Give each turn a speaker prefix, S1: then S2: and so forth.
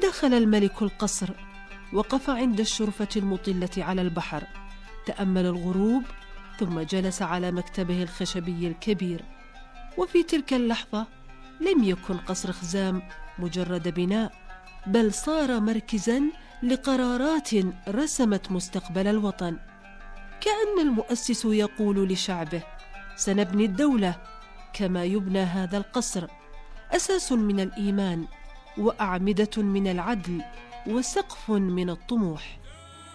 S1: دخل الملك القصر، وقف عند الشرفة المطلة على البحر، تأمل الغروب، ثم جلس على مكتبه الخشبي الكبير. وفي تلك اللحظة لم يكن قصر خزام مجرد بناء، بل صار مركزاً لقرارات رسمت مستقبل الوطن. كأن المؤسس يقول لشعبه: سنبني الدولة كما يبنى هذا القصر، أساس من الإيمان، وأعمدة من العدل، وسقف من الطموح.